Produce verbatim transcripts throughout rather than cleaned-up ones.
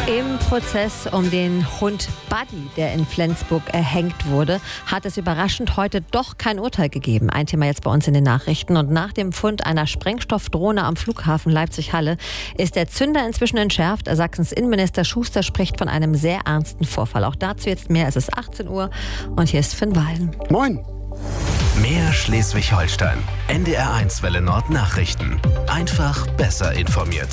Im Prozess um den Hund Buddy, der in Flensburg erhängt wurde, hat es überraschend heute doch kein Urteil gegeben. Ein Thema jetzt bei uns in den Nachrichten. Und nach dem Fund einer Sprengstoffdrohne am Flughafen Leipzig-Halle ist der Zünder inzwischen entschärft. Sachsens Innenminister Schuster spricht von einem sehr ernsten Vorfall. Auch dazu jetzt mehr. Es ist achtzehn Uhr und hier ist Finn Wallen. Moin! Mehr Schleswig-Holstein. N D R eins Welle Nord Nachrichten. Einfach besser informiert.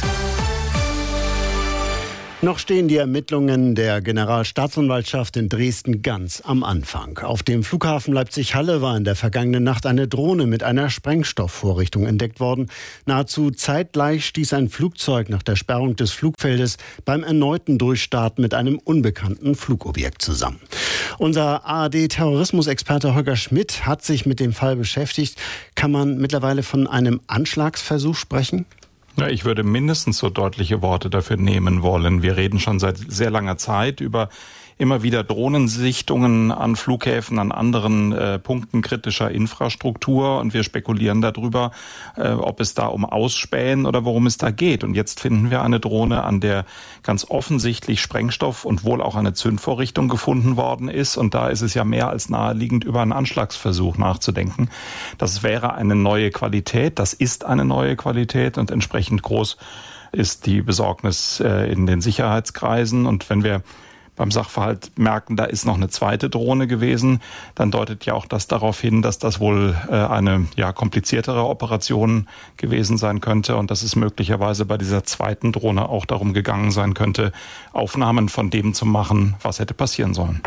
Noch stehen die Ermittlungen der Generalstaatsanwaltschaft in Dresden ganz am Anfang. Auf dem Flughafen Leipzig-Halle war in der vergangenen Nacht eine Drohne mit einer Sprengstoffvorrichtung entdeckt worden. Nahezu zeitgleich stieß ein Flugzeug nach der Sperrung des Flugfeldes beim erneuten Durchstart mit einem unbekannten Flugobjekt zusammen. Unser A R D-Terrorismusexperte Holger Schmidt hat sich mit dem Fall beschäftigt. Kann man mittlerweile von einem Anschlagsversuch sprechen? Ja, ich würde mindestens so deutliche Worte dafür nehmen wollen. Wir reden schon seit sehr langer Zeit über immer wieder Drohnensichtungen an Flughäfen, an anderen äh, Punkten kritischer Infrastruktur. Und wir spekulieren darüber, äh, ob es da um Ausspähen oder worum es da geht. Und jetzt finden wir eine Drohne, an der ganz offensichtlich Sprengstoff und wohl auch eine Zündvorrichtung gefunden worden ist. Und da ist es ja mehr als naheliegend, über einen Anschlagsversuch nachzudenken. Das wäre eine neue Qualität. Das ist eine neue Qualität und entsprechend groß ist die Besorgnis äh, in den Sicherheitskreisen. Und wenn wir beim Sachverhalt merken, da ist noch eine zweite Drohne gewesen, dann deutet ja auch das darauf hin, dass das wohl äh, eine ja kompliziertere Operation gewesen sein könnte und dass es möglicherweise bei dieser zweiten Drohne auch darum gegangen sein könnte, Aufnahmen von dem zu machen, was hätte passieren sollen.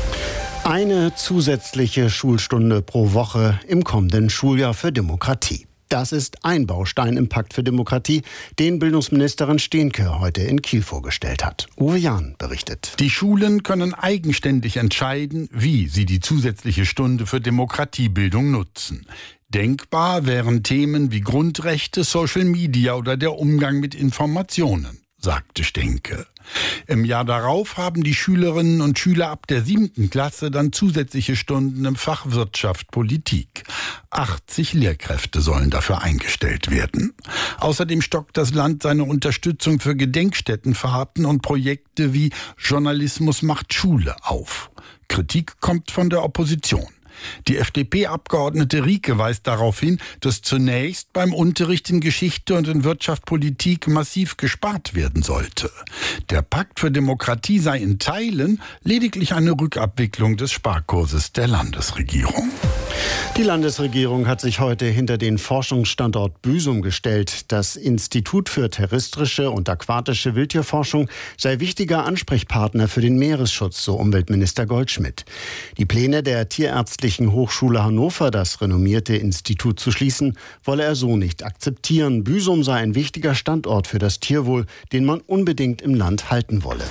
Eine zusätzliche Schulstunde pro Woche im kommenden Schuljahr für Demokratie. Das ist ein Baustein im Pakt für Demokratie, den Bildungsministerin Steenke heute in Kiel vorgestellt hat. Uwe Jahn berichtet. Die Schulen können eigenständig entscheiden, wie sie die zusätzliche Stunde für Demokratiebildung nutzen. Denkbar wären Themen wie Grundrechte, Social Media oder der Umgang mit Informationen, sagte Steenke. Im Jahr darauf haben die Schülerinnen und Schüler ab der siebten Klasse dann zusätzliche Stunden im Fach Wirtschaft, Politik. achtzig Lehrkräfte sollen dafür eingestellt werden. Außerdem stockt das Land seine Unterstützung für Gedenkstättenfahrten und Projekte wie Journalismus macht Schule auf. Kritik kommt von der Opposition. Die F D P-Abgeordnete Rieke weist darauf hin, dass zunächst beim Unterricht in Geschichte und in Wirtschaft, Politik massiv gespart werden sollte. Der Pakt für Demokratie sei in Teilen lediglich eine Rückabwicklung des Sparkurses der Landesregierung. Die Landesregierung hat sich heute hinter den Forschungsstandort Büsum gestellt. Das Institut für terrestrische und aquatische Wildtierforschung sei wichtiger Ansprechpartner für den Meeresschutz, so Umweltminister Goldschmidt. Die Pläne der Tierärztlichen Hochschule Hannover, das renommierte Institut zu schließen, wolle er so nicht akzeptieren. Büsum sei ein wichtiger Standort für das Tierwohl, den man unbedingt im Land halten wolle.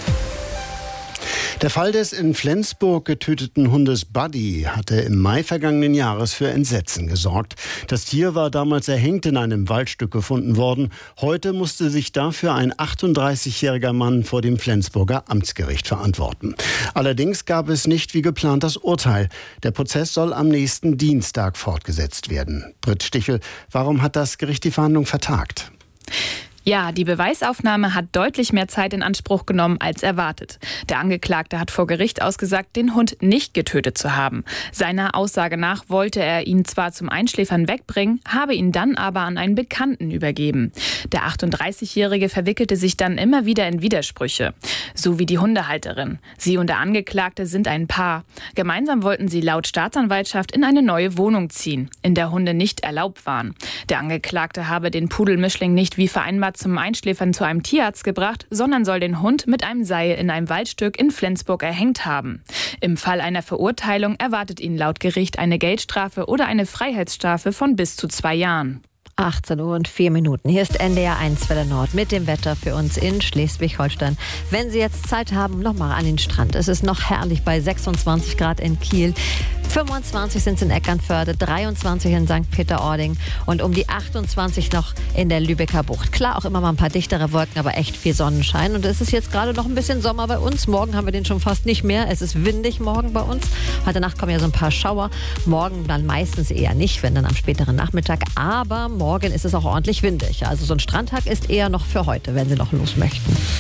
Der Fall des in Flensburg getöteten Hundes Buddy hatte im Mai vergangenen Jahres für Entsetzen gesorgt. Das Tier war damals erhängt in einem Waldstück gefunden worden. Heute musste sich dafür ein achtunddreißigjähriger Mann vor dem Flensburger Amtsgericht verantworten. Allerdings gab es nicht wie geplant das Urteil. Der Prozess soll am nächsten Dienstag fortgesetzt werden. Britt Stichel, warum hat das Gericht die Verhandlung vertagt? Ja, die Beweisaufnahme hat deutlich mehr Zeit in Anspruch genommen als erwartet. Der Angeklagte hat vor Gericht ausgesagt, den Hund nicht getötet zu haben. Seiner Aussage nach wollte er ihn zwar zum Einschläfern wegbringen, habe ihn dann aber an einen Bekannten übergeben. Der achtunddreißigjährige verwickelte sich dann immer wieder in Widersprüche. So wie die Hundehalterin. Sie und der Angeklagte sind ein Paar. Gemeinsam wollten sie laut Staatsanwaltschaft in eine neue Wohnung ziehen, in der Hunde nicht erlaubt waren. Der Angeklagte habe den Pudelmischling nicht wie vereinbart zum Einschläfern zu einem Tierarzt gebracht, sondern soll den Hund mit einem Seil in einem Waldstück in Flensburg erhängt haben. Im Fall einer Verurteilung erwartet ihn laut Gericht eine Geldstrafe oder eine Freiheitsstrafe von bis zu zwei Jahren. achtzehn Uhr und vier Minuten. Hier ist N D R eins Welle Nord mit dem Wetter für uns in Schleswig-Holstein. Wenn Sie jetzt Zeit haben, nochmal an den Strand. Es ist noch herrlich bei sechsundzwanzig Grad in Kiel. fünfundzwanzig sind es in Eckernförde, dreiundzwanzig in Sankt Peter-Ording und um die achtundzwanzig noch in der Lübecker Bucht. Klar, auch immer mal ein paar dichtere Wolken, aber echt viel Sonnenschein. Und es ist jetzt gerade noch ein bisschen Sommer bei uns. Morgen haben wir den schon fast nicht mehr. Es ist windig morgen bei uns. Heute Nacht kommen ja so ein paar Schauer. Morgen dann meistens eher nicht, wenn dann am späteren Nachmittag. Aber morgen ist es auch ordentlich windig. Also so ein Strandtag ist eher noch für heute, wenn Sie noch los möchten.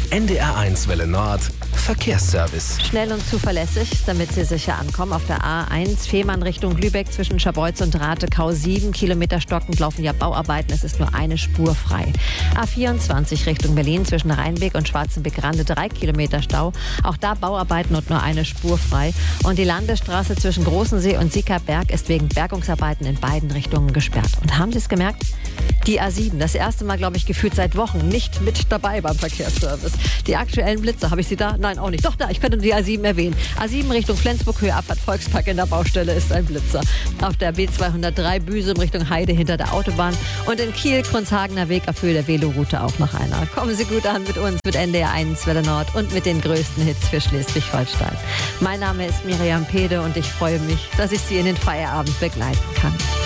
N D R eins Welle Nord Verkehrsservice. Schnell und zuverlässig, damit Sie sicher ankommen. Auf der A eins Fehmarn Richtung Lübeck zwischen Scharbeutz und Ratekau sieben Kilometer stockend laufen ja Bauarbeiten. Es ist nur eine Spur frei. A vierundzwanzig Richtung Berlin zwischen Rheinbeek und Schwarzenbeck-Rande drei Kilometer Stau. Auch da Bauarbeiten und nur eine Spur frei. Und die Landesstraße zwischen Großensee und Siekerberg ist wegen Bergungsarbeiten in beiden Richtungen gesperrt. Und haben Sie es gemerkt? Die A sieben, das erste Mal, glaube ich, gefühlt seit Wochen nicht mit dabei beim Verkehrsservice. Die aktuellen Blitze, habe ich sie da? Nein, auch nicht. Doch, da, ich könnte die A sieben erwähnen. A sieben Richtung Flensburg, Höhe Abfahrt Volkspark in der Baustelle ist ein Blitzer. Auf der B zweihundertdrei Büsum Richtung Heide hinter der Autobahn. Und in Kiel, Kronshagener Weg auf Höhe der Veloroute auch noch einer. Kommen Sie gut an mit uns, mit N D R eins Welle Nord und mit den größten Hits für Schleswig-Holstein. Mein Name ist Miriam Pede und ich freue mich, dass ich Sie in den Feierabend begleiten kann.